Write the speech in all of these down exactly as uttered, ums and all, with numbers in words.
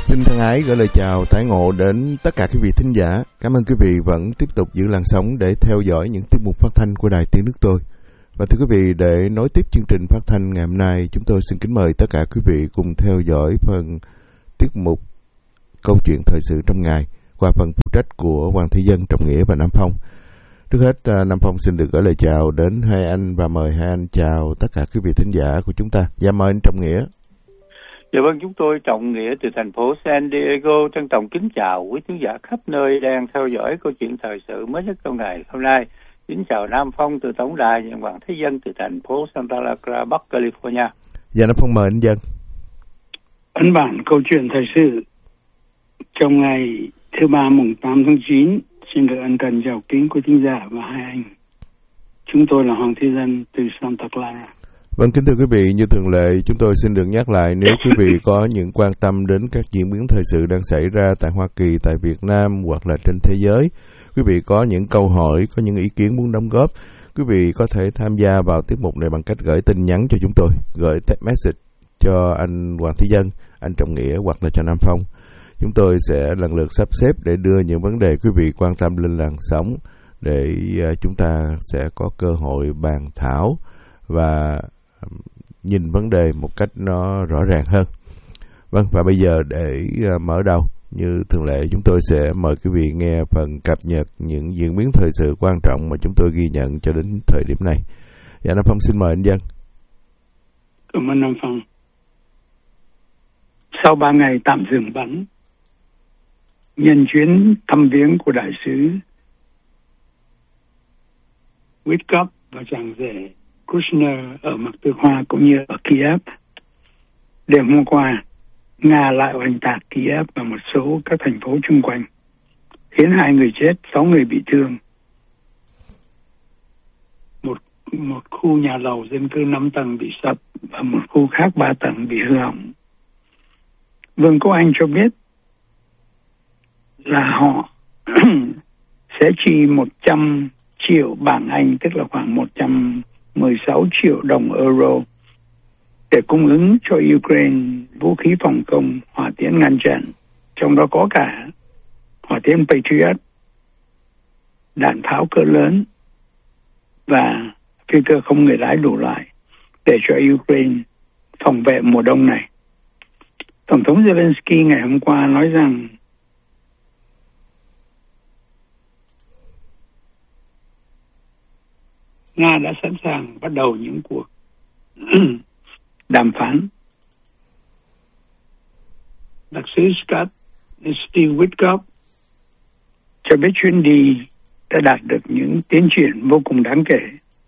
Xin thân ái gửi lời chào tái ngộ đến tất cả quý vị thính giả. Cảm ơn quý vị vẫn tiếp tục giữ làn sóng để theo dõi những tiết mục phát thanh của Đài Tiếng Nước Tôi. Và thưa quý vị, để nối tiếp chương trình phát thanh ngày hôm nay, chúng tôi xin kính mời tất cả quý vị cùng theo dõi phần tiết mục Câu chuyện thời sự trong ngày qua phần phụ trách của Hoàng Thị Dân, Trọng Nghĩa và Nam Phong. Trước hết, Nam Phong xin được gửi lời chào đến hai anh và mời hai anh chào tất cả quý vị thính giả của chúng ta. Dạ mời anh Trọng Nghĩa. Dạ vâng, chúng tôi Trọng Nghĩa từ thành phố San Diego trân trọng kính chào quý khán giả khắp nơi đang theo dõi câu chuyện thời sự mới nhất trong ngày hôm nay. Kính chào Nam Phong từ tổng đài và Hoàng Thế Dân từ thành phố Santa Clara, Bắc California. Dạ Nam Phong mời anh Dân. Ấn bản câu chuyện thời sự trong ngày thứ ba mùng tám tháng chín xin được ân cần chào kính quý thính giả và hai anh. Chúng tôi là Hoàng Thế Dân từ Santa Clara. Vâng, kính thưa quý vị, như thường lệ, chúng tôi xin được nhắc lại nếu quý vị có những quan tâm đến các diễn biến thời sự đang xảy ra tại Hoa Kỳ, tại Việt Nam hoặc là trên thế giới, quý vị có những câu hỏi, có những ý kiến muốn đóng góp, quý vị có thể tham gia vào tiết mục này bằng cách gửi tin nhắn cho chúng tôi, gửi text message cho anh Hoàng Thị Dân, anh Trọng Nghĩa hoặc là cho Nam Phong. Chúng tôi sẽ lần lượt sắp xếp để đưa những vấn đề quý vị quan tâm lên làn sóng để chúng ta sẽ có cơ hội bàn thảo và nhìn vấn đề một cách nó rõ ràng hơn. Vâng, và bây giờ để mở đầu, như thường lệ, chúng tôi sẽ mời quý vị nghe phần cập nhật những diễn biến thời sự quan trọng mà chúng tôi ghi nhận cho đến thời điểm này. Dạ, Nam Phong xin mời anh Dân. Cảm ơn Nam Phong. Sau ba ngày tạm dừng bắn, nhân chuyến thăm viếng của đại sứ Witkoff và chàng rể Kushner ở Mạc Tư Hoa cũng như ở Kiev, đêm hôm qua, Nga lại oanh tạc Kiev và một số các thành phố chung quanh, khiến hai người chết, sáu người bị thương. Một, một khu nhà lầu dân cư năm tầng bị sập và một khu khác ba tầng bị hư hỏng. Vương quốc Anh cho biết là họ sẽ chi một trăm triệu bảng Anh, tức là khoảng một trăm mười sáu triệu đồng euro để cung ứng cho Ukraine vũ khí phòng không, hỏa tiễn ngăn chặn, trong đó có cả hỏa tiễn Patriot, đạn pháo cỡ lớn và phi cơ không người lái đủ loại để cho Ukraine phòng vệ mùa đông này. Tổng thống Zelensky ngày hôm qua nói rằng Nga đã sẵn sàng bắt đầu những cuộc đàm phán. Đặc sứ Scott Steve Witkoff cho biết chuyến đi đã đạt được những tiến triển vô cùng đáng kể.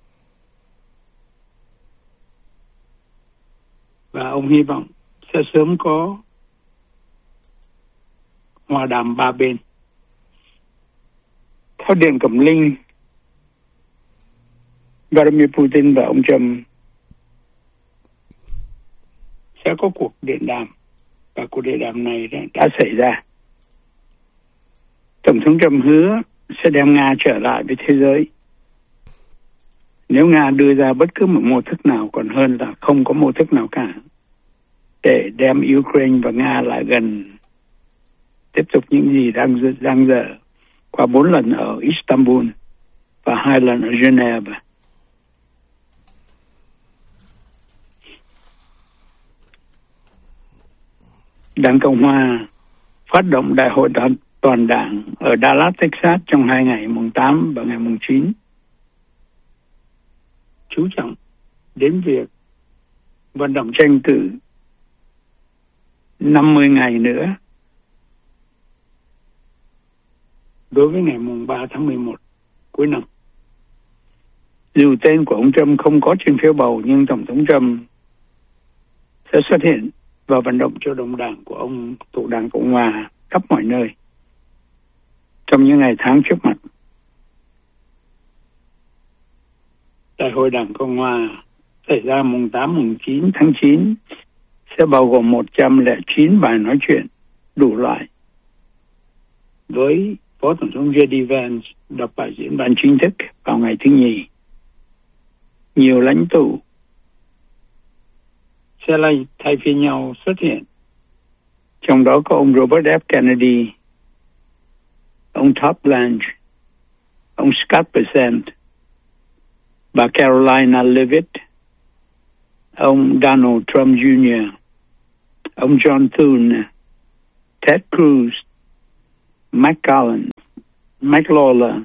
Và ông hy vọng sẽ sớm có hòa đàm ba bên. Theo Điện Cẩm Linh, Vladimir Putin và ông Trump sẽ có cuộc điện đàm, và cuộc điện đàm này đã, đã xảy ra. Tổng thống Trump hứa sẽ đem Nga trở lại với thế giới nếu Nga đưa ra bất cứ một mô thức nào, còn hơn là không có mô thức nào cả, để đem Ukraine và Nga lại gần, tiếp tục những gì đang đang dở qua bốn lần ở Istanbul và hai lần ở Geneva. Đảng Cộng Hòa phát động đại hội toàn đảng ở Dallas, Texas trong hai ngày mùng tám và ngày mùng chín, chú trọng đến việc vận động tranh cử năm mươi ngày nữa đối với ngày mùng ba tháng mười một cuối năm. Dù tên của ông Trump không có trên phiếu bầu, nhưng Tổng thống Trump sẽ xuất hiện và vận động cho đồng đảng của ông thuộc Đảng Cộng Hòa khắp mọi nơi trong những ngày tháng trước mặt. Đại hội Đảng Cộng Hòa xảy ra mùng tám, mùng chín tháng chín sẽ bao gồm một trăm lẻ chín bài nói chuyện đủ loại, với Phó Tổng thống giê đê Vance đọc bài diễn văn chính thức vào ngày thứ Nhì. Nhiều lãnh tụ sẽ thay phiên nhau xuất hiện Trong đó có ông Robert F. Kennedy, ông Todd Blanche, ông Scott Bessent, bà Carolina Leavitt, ông Donald Trump Junior, ông John Thune, Ted Cruz, Mike Collins, Mike Lawler,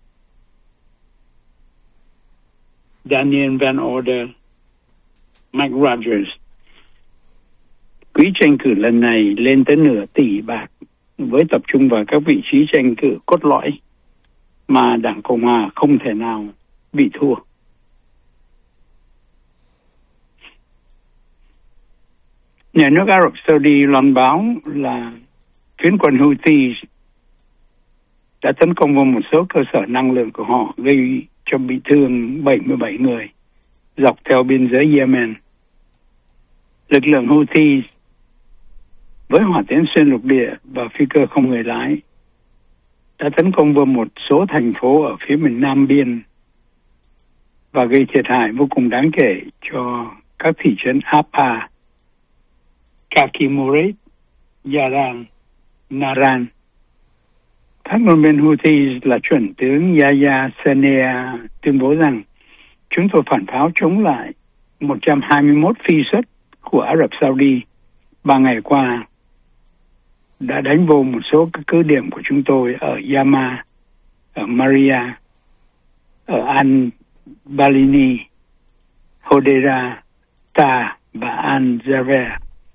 Daniel Van Order, Mike Rogers. Quỹ tranh cử lần này lên tới nửa tỷ bạc với tập trung vào các vị trí tranh cử cốt lõi mà Đảng Cộng Hòa không thể nào bị thua. Nhà nước Ả Rập Saudi loan báo là phiến quân Houthi đã tấn công vào một số cơ sở năng lượng của họ, gây cho bị thương bảy mươi bảy người dọc theo biên giới Yemen. Lực lượng Houthi với hỏa tiễn xuyên lục địa và phi cơ không người lái đã tấn công vào một số thành phố ở phía miền nam biên và gây thiệt hại vô cùng đáng kể cho các thị trấn Apa, Kakimoret, Yaran, Naran. Phát ngôn viên Houthi là chuẩn tướng Yahya Sanea tuyên bố rằng chúng tôi phản pháo chống lại một trăm hai mươi mốt phi xuất của Ả Rập Saudi ba ngày qua đã đánh vô một số các cứ điểm của chúng tôi ở Yama, ở Maria, ở Al-Balini, Hodera, Ta và Al-Javer.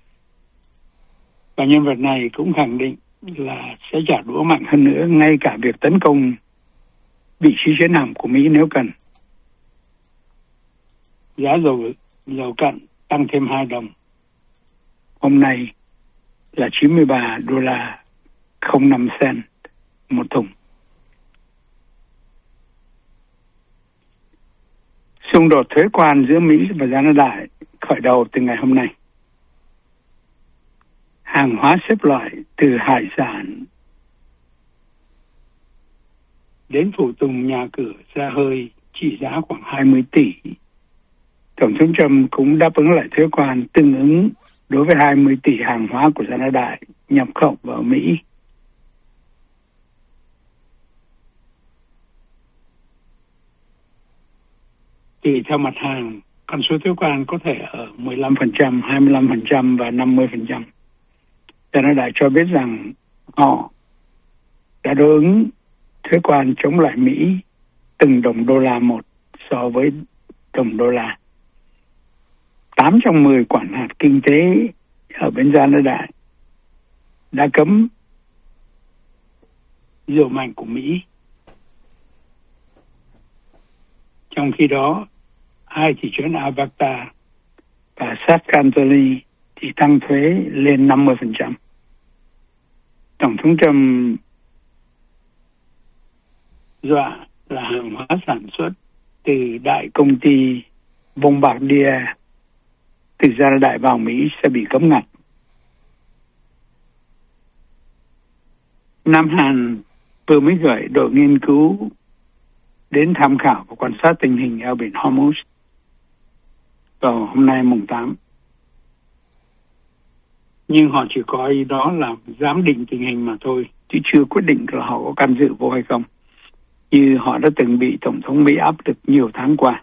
Và nhân vật này cũng khẳng định là sẽ trả đũa mạnh hơn nữa ngay cả việc tấn công vị trí chiến hạm của Mỹ nếu cần. Giá dầu dầu cặn tăng thêm hai đồng. Hôm nay là chín mươi ba đô la không năm cent một thùng. Xung đột thuế quan giữa Mỹ và Gia Đại khởi đầu từ ngày hôm nay. Hàng hóa xếp loại từ hải sản đến phụ tùng nhà cửa, xe hơi trị giá khoảng hai mươi tỷ. Tổng thống Trump cũng đáp ứng lại thuế quan tương ứng đối với hai mươi tỷ hàng hóa của Gia Đại nhập khẩu vào Mỹ. Tùy theo mặt hàng, con số thuế quan có thể ở mười lăm phần trăm, hai mươi lăm phần trăm và năm mươi phần trăm. Gia Đại cho biết rằng họ đã đối ứng thuế quan chống lại Mỹ từng đồng đô la một so với đồng đô la. tám trong mười quản hạt kinh tế ở bên Gia Đại đã cấm rượu mạnh của Mỹ. Trong khi đó, hai thị trấn Avata và Saskantali thì tăng thuế lên năm mươi phần trăm. Tổng thống Trump dọa là hàng hóa sản xuất từ đại công ty Bombardier từ Gia Đại vào Mỹ sẽ bị cấm ngặt. Nam Hàn vừa mới gửi đội nghiên cứu đến tham khảo và quan sát tình hình eo biển Hormuz vào hôm nay mùng tám. Nhưng họ chỉ coi đó là giám định tình hình mà thôi, chứ chưa quyết định là họ có can dự vô hay không, như họ đã từng bị Tổng thống Mỹ áp lực nhiều tháng qua.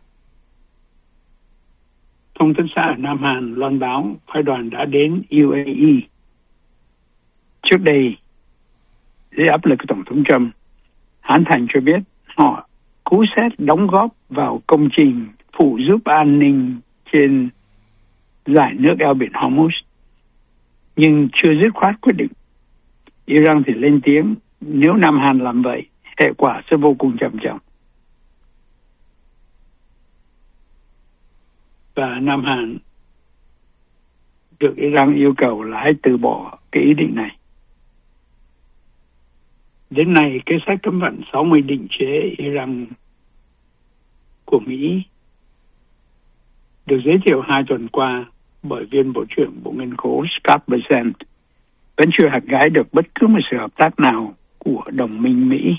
Thông tấn xã ở Nam Hàn loan báo phái đoàn đã đến u a e. Trước đây, dưới áp lực của Tổng thống Trump, Hán Thành cho biết họ cú xét đóng góp vào công trình phụ giúp an ninh trên dải nước eo biển Hormuz, nhưng chưa dứt khoát quyết định. Iran thì lên tiếng nếu Nam Hàn làm vậy, hệ quả sẽ vô cùng trầm trọng. Và Nam Hàn được Iran yêu cầu là hãy từ bỏ cái ý định này. Đến nay, kế sách cấm vận sáu mươi định chế Iran của Mỹ được giới thiệu hai tuần qua bởi viên Bộ trưởng Bộ Nghiên cứu Scott Bessent vẫn chưa hạt gái được bất cứ một sự hợp tác nào của đồng minh Mỹ.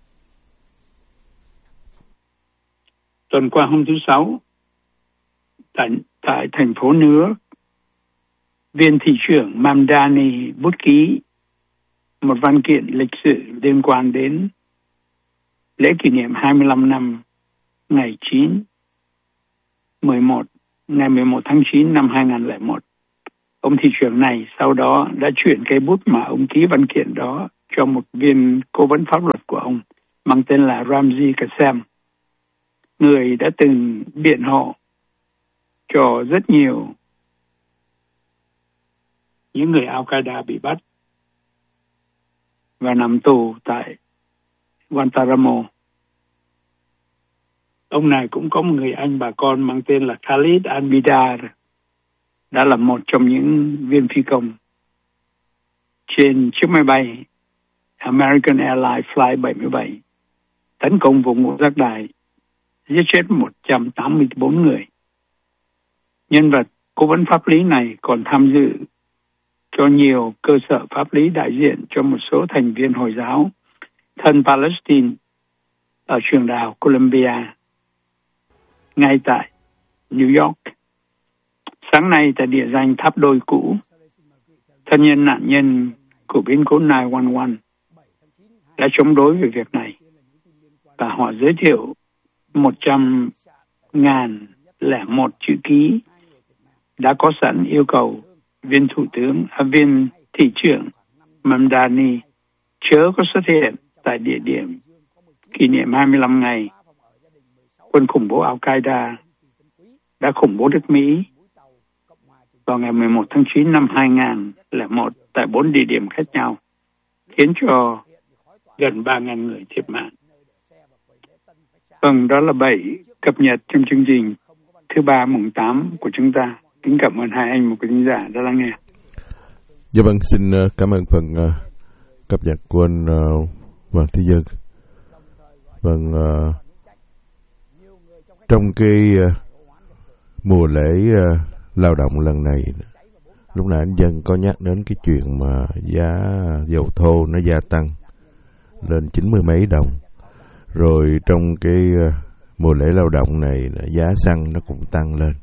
Tuần qua hôm thứ Sáu, tại, tại thành phố New York, viên thị trưởng Mamdani bút ký một văn kiện lịch sử liên quan đến lễ kỷ niệm hai mươi lăm năm ngày chín mười một ngày mười một tháng chín năm hai nghìn không trăm lẻ một. Ông thị trưởng này sau đó đã chuyển cây bút mà ông ký văn kiện đó cho một viên cố vấn pháp luật của ông mang tên là Ramzi Kassem, người đã từng biện hộ cho rất nhiều những người Al-Qaeda bị bắt và nằm tù tại Guantanamo. Ông này cũng có một người anh bà con mang tên là Khalid al-Midar, đã là một trong những viên phi công trên chiếc máy bay American Airlines Flight bảy mươi bảy tấn công vùng ngũ giác đài, giết chết một trăm tám mươi tư người. Nhân vật cố vấn pháp lý này còn tham dự cho nhiều cơ sở pháp lý đại diện cho một số thành viên Hồi giáo thân Palestine ở trường đại học Columbia ngay tại New York. Sáng nay tại địa danh Tháp Đôi cũ, thân nhân nạn nhân của biến cố chín một một đã chống đối về việc này và họ giới thiệu một trăm nghìn lẻ một chữ ký đã có sẵn yêu cầu viên thủ tướng, à, viên thị trưởng Mamdani chớ có xuất hiện tại địa điểm kỷ niệm hai mươi lăm ngày quân khủng bố Al-Qaeda đã khủng bố nước Mỹ vào ngày mười một tháng chín năm hai nghìn không trăm lẻ một tại bốn địa điểm khác nhau, khiến cho gần ba nghìn người thiệt mạng. Vâng, đó là bảy cập nhật trong chương trình thứ ba mùng tám của chúng ta. Kính cảm ơn hai anh một cái khán giả đã lắng nghe. Dạ vâng, xin cảm ơn phần uh, cập nhật của anh uh, Hoàng Thế Dân. Vâng, uh, trong cái uh, mùa lễ uh, lao động lần này, lúc nãy anh Dân có nhắc đến cái chuyện mà giá dầu thô nó gia tăng lên chín mươi mấy đồng. Rồi trong cái uh, mùa lễ lao động này, giá xăng nó cũng tăng lên.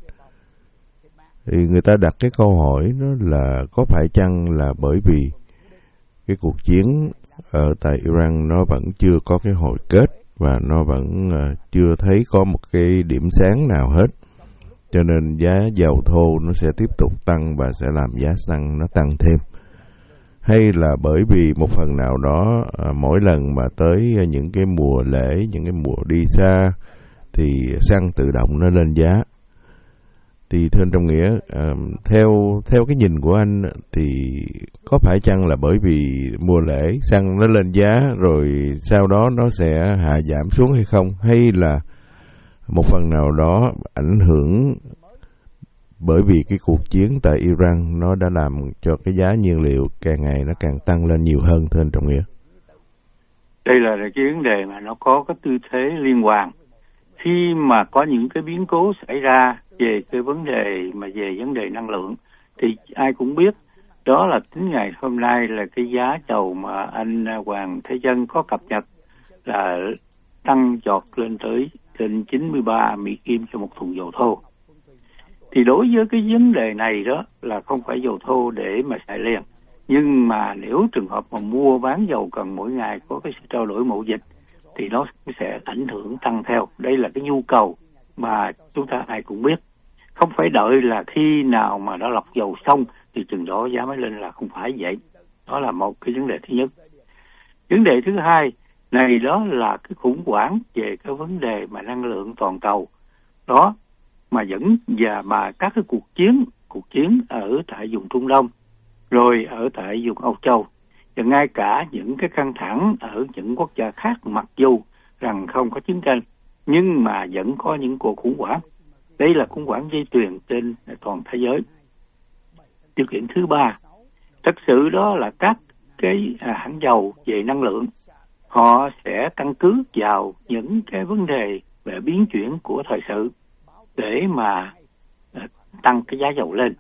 Thì người ta đặt cái câu hỏi đó là có phải chăng là bởi vì cái cuộc chiến ở tại Iran nó vẫn chưa có cái hồi kết và nó vẫn uh, chưa thấy có một cái điểm sáng nào hết, cho nên giá dầu thô nó sẽ tiếp tục tăng và sẽ làm giá xăng nó tăng thêm. Hay là bởi vì một phần nào đó uh, mỗi lần mà tới uh, những cái mùa lễ, những cái mùa đi xa thì xăng tự động nó lên giá. Thì thưa anh Trọng Nghĩa, uh, theo theo cái nhìn của anh thì có phải chăng là bởi vì mùa lễ xăng nó lên giá rồi sau đó nó sẽ hạ giảm xuống hay không? Hay là một phần nào đó ảnh hưởng bởi vì cái cuộc chiến tại Iran nó đã làm cho cái giá nhiên liệu càng ngày nó càng tăng lên nhiều hơn, thưa anh Trọng Nghĩa? Đây là cái vấn đề mà nó có cái tư thế liên hoàn. Khi mà có những cái biến cố xảy ra về cái vấn đề mà về vấn đề năng lượng thì ai cũng biết đó là tính ngày hôm nay là cái giá dầu mà anh Hoàng Thế Dân có cập nhật là tăng giọt lên tới trên chín mươi ba Mỹ Kim cho một thùng dầu thô. Thì đối với cái vấn đề này đó là không phải dầu thô để mà xài liền, nhưng mà nếu trường hợp mà mua bán dầu cần mỗi ngày có cái sự trao đổi mậu dịch thì nó sẽ ảnh hưởng tăng theo. Đây là cái nhu cầu mà chúng ta ai cũng biết. Không phải đợi là khi nào mà đã lọc dầu xong thì chừng đó giá mới lên, là không phải vậy. Đó là một cái vấn đề thứ nhất. Vấn đề thứ hai này đó là cái khủng hoảng về cái vấn đề mà năng lượng toàn cầu. Đó mà dẫn và mà các cái cuộc chiến, cuộc chiến ở tại vùng Trung Đông, rồi ở tại vùng Âu Châu, và ngay cả những cái căng thẳng ở những quốc gia khác, mặc dù rằng không có chiến tranh nhưng mà vẫn có những cuộc khủng hoảng. Đây là khủng hoảng dây chuyền trên toàn thế giới. Điều kiện thứ ba, thật sự đó là các cái hãng dầu về năng lượng, họ sẽ căn cứ vào những cái vấn đề về biến chuyển của thời sự để mà tăng cái giá dầu lên.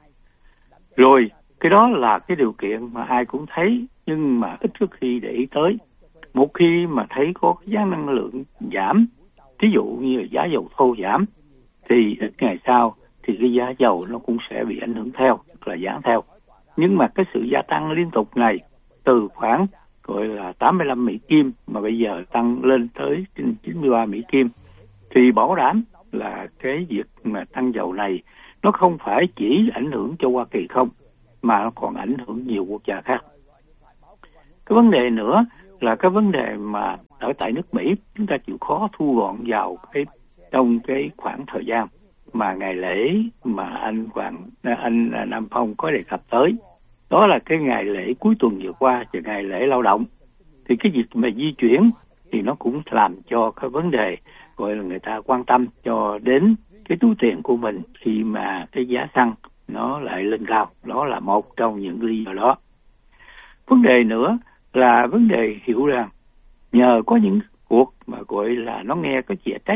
Rồi cái đó là cái điều kiện mà ai cũng thấy, nhưng mà ít trước khi để ý tới. Một khi mà thấy có cái giá năng lượng giảm, ví dụ như là giá dầu thô giảm, thì ít ngày sau thì cái giá dầu nó cũng sẽ bị ảnh hưởng theo, tức là giảm theo. Nhưng mà cái sự gia tăng liên tục này từ khoảng gọi là tám mươi lăm Mỹ Kim mà bây giờ tăng lên tới chín mươi ba Mỹ Kim thì bảo đảm là cái việc mà tăng dầu này nó không phải chỉ ảnh hưởng cho Hoa Kỳ không, mà nó còn ảnh hưởng nhiều quốc gia khác. Cái vấn đề nữa là cái vấn đề mà ở tại nước Mỹ chúng ta chịu khó thu gọn vào cái trong cái khoảng thời gian mà ngày lễ mà anh Hoàng anh Nam Phong có đề cập tới, đó là cái ngày lễ cuối tuần vừa qua và ngày lễ lao động. Thì cái việc mà di chuyển thì nó cũng làm cho cái vấn đề gọi là người ta quan tâm cho đến cái túi tiền của mình khi mà cái giá xăng nó lại lên cao. Đó là một trong những lý do đó. Vấn đề nữa là vấn đề hiểu rằng nhờ có những cuộc mà gọi là nó nghe có vẻ trái